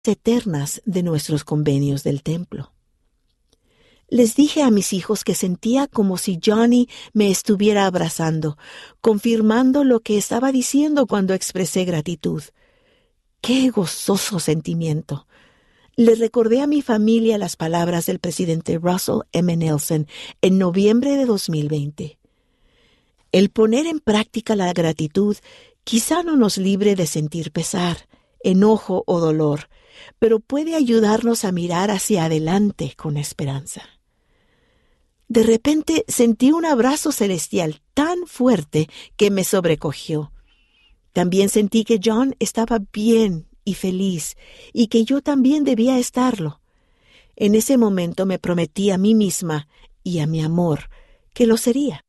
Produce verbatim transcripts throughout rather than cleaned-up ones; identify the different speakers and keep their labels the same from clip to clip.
Speaker 1: eternas de nuestros convenios del templo. Les dije a mis hijos que sentía como si Johnny me estuviera abrazando, confirmando lo que estaba diciendo cuando expresé gratitud. ¡Qué gozoso sentimiento! Le recordé a mi familia las palabras del presidente Russell M. Nelson en noviembre de dos mil veinte. El poner en práctica la gratitud quizá no nos libre de sentir pesar, enojo o dolor, pero puede ayudarnos a mirar hacia adelante con esperanza. De repente sentí un abrazo celestial tan fuerte que me sobrecogió. También sentí que John estaba bien y feliz, y que yo también debía estarlo. En ese momento me prometí a mí misma y a mi amor que lo sería.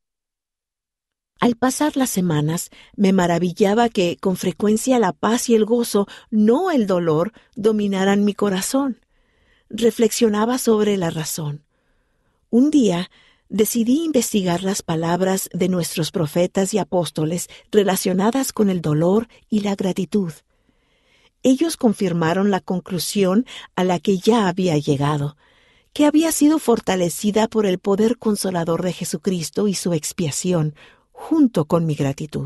Speaker 1: Al pasar las semanas, me maravillaba que con frecuencia la paz y el gozo, no el dolor, dominaran mi corazón. Reflexionaba sobre la razón. Un día decidí investigar las palabras de nuestros profetas y apóstoles relacionadas con el dolor y la gratitud. Ellos confirmaron la conclusión a la que ya había llegado, que había sido fortalecida por el poder consolador de Jesucristo y su expiación, junto con mi gratitud.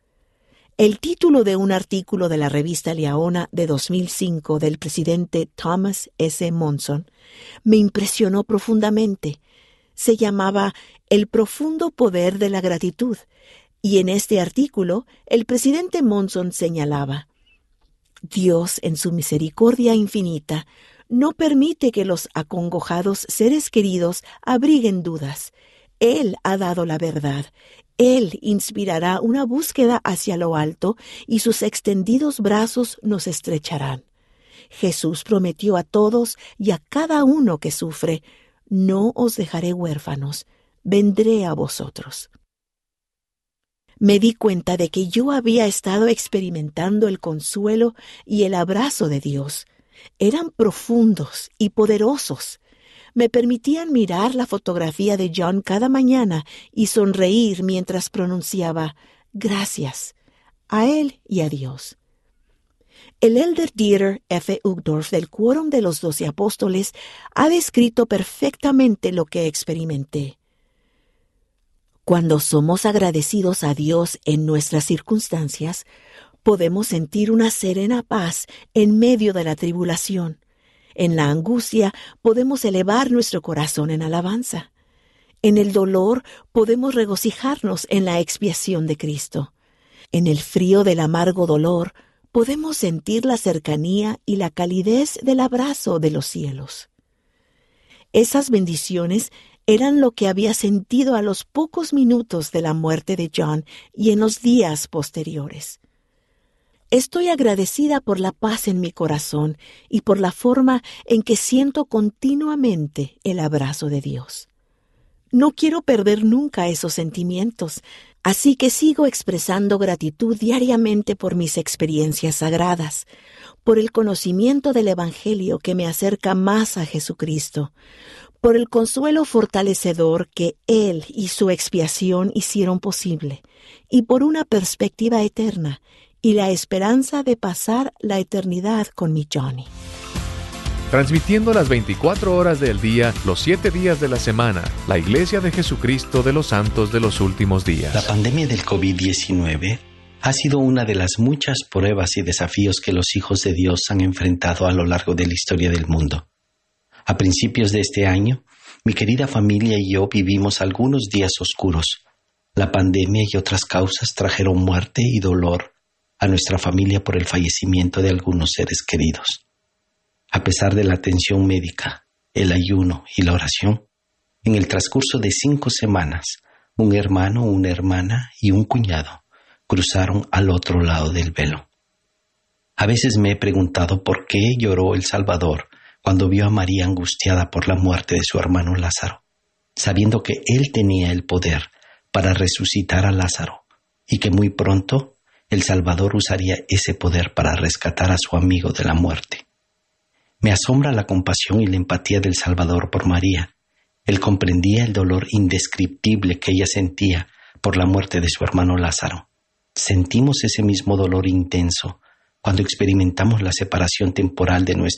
Speaker 1: El título de un artículo de la revista Liaona de dos mil cinco del presidente Thomas S. Monson me impresionó profundamente. Se llamaba El profundo poder de la gratitud, y en este artículo el presidente Monson señalaba: Dios, en su misericordia infinita, no permite que los acongojados seres queridos abriguen dudas. Él ha dado la verdad. Él inspirará una búsqueda hacia lo alto y sus extendidos brazos nos estrecharán. Jesús prometió a todos y a cada uno que sufre: no os dejaré huérfanos, vendré a vosotros. Me di cuenta de que yo había estado experimentando el consuelo y el abrazo de Dios. Eran profundos y poderosos. Me permitían mirar la fotografía de John cada mañana y sonreír mientras pronunciaba gracias a él y a Dios. El elder Dieter F. Uchtdorf del Quórum de los Doce Apóstoles ha descrito perfectamente lo que experimenté. Cuando somos agradecidos a Dios en nuestras circunstancias, podemos sentir una serena paz en medio de la tribulación. En la angustia podemos elevar nuestro corazón en alabanza. En el dolor podemos regocijarnos en la expiación de Cristo. En el frío del amargo dolor podemos sentir la cercanía y la calidez del abrazo de los cielos. Esas bendiciones eran lo que había sentido a los pocos minutos de la muerte de John y en los días posteriores. Estoy agradecida por la paz en mi corazón y por la forma en que siento continuamente el abrazo de Dios. No quiero perder nunca esos sentimientos, así que sigo expresando gratitud diariamente por mis experiencias sagradas, por el conocimiento del Evangelio que me acerca más a Jesucristo, por el consuelo fortalecedor que Él y su expiación hicieron posible, y por una perspectiva eterna y la esperanza de pasar la eternidad con mi Johnny.
Speaker 2: Transmitiendo las veinticuatro horas del día, los siete días de la semana, la Iglesia de Jesucristo de los Santos de los Últimos Días.
Speaker 3: La pandemia del COVID diecinueve ha sido una de las muchas pruebas y desafíos que los hijos de Dios han enfrentado a lo largo de la historia del mundo. A principios de este año, mi querida familia y yo vivimos algunos días oscuros. La pandemia y otras causas trajeron muerte y dolor a nuestra familia por el fallecimiento de algunos seres queridos. A pesar de la atención médica, el ayuno y la oración, en el transcurso de cinco semanas, un hermano, una hermana y un cuñado cruzaron al otro lado del velo. A veces me he preguntado por qué lloró el Salvador cuando vio a María angustiada por la muerte de su hermano Lázaro, sabiendo que él tenía el poder para resucitar a Lázaro y que muy pronto el Salvador usaría ese poder para rescatar a su amigo de la muerte. Me asombra la compasión y la empatía del Salvador por María. Él comprendía el dolor indescriptible que ella sentía por la muerte de su hermano Lázaro. Sentimos ese mismo dolor intenso cuando experimentamos la separación temporal de nuestro